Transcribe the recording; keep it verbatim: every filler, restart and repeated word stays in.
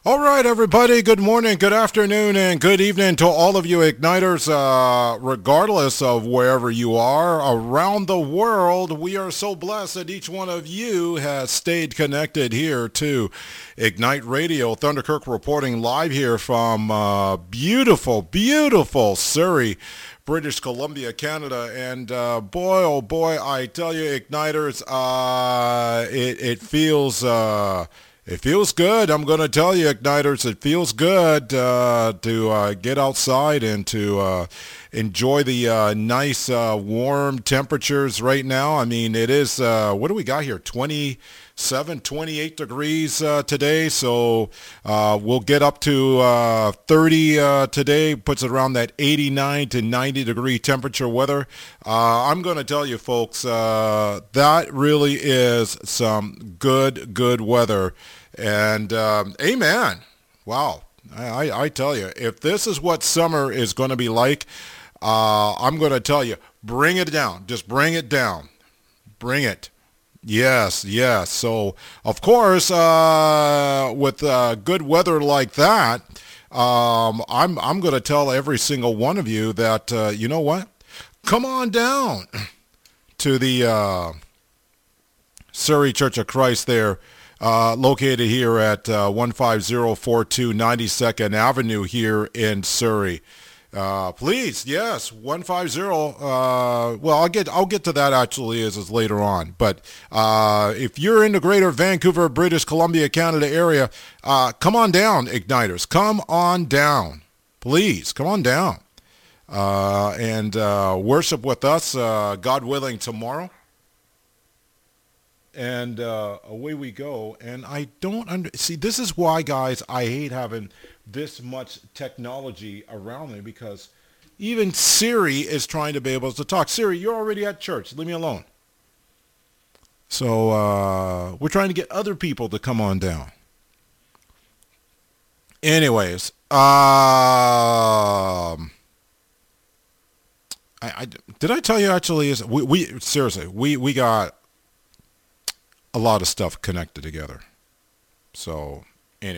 All right, everybody. Good morning, good afternoon, and good evening to all of you Igniters, uh, regardless of wherever you are around the world. We are so blessed that each one of you has stayed connected here to Ignite Radio. Thunder Kirk reporting live here from uh, beautiful, beautiful Surrey, British Columbia, Canada. And uh, boy, oh boy, I tell you, Igniters, uh, it, it feels... Uh, It feels good. I'm going to tell you, Igniters, it feels good uh, to uh, get outside and to uh, enjoy the uh, nice uh, warm temperatures right now. I mean, it is, uh, what do we got here? twenty-seven, twenty-eight degrees uh, today. So uh, we'll get up to uh, thirty uh, today, puts it around that eighty-nine to ninety degree temperature weather. Uh, I'm going to tell you, folks, uh, that really is some good, good weather. And um, amen. Wow. I, I, I tell you, if this is what summer is going to be like, uh, I'm going to tell you, bring it down. Just bring it down. Bring it. Yes, yes. So, of course, uh, with uh, good weather like that, um, I'm I'm going to tell every single one of you that, uh, you know what? Come on down to the uh, Surrey Church of Christ there, uh, located here at uh, one five zero four two ninety-second Avenue here in Surrey. Uh, please, yes, one five zero. Uh, well, I'll get I'll get to that actually as is later on. But uh, if you're in the Greater Vancouver, British Columbia, Canada area, uh, come on down, Igniters. Come on down, please. Come on down uh, and uh, worship with us, uh, God willing, tomorrow. And uh, away we go. And I don't under see. This is why, guys, I hate having this much technology around me, because even Siri is trying to be able to talk. Siri, you're already at church. Leave me alone. So uh, we're trying to get other people to come on down. Anyways, um, I, I did I tell you actually is we, we seriously we we got a lot of stuff connected together. So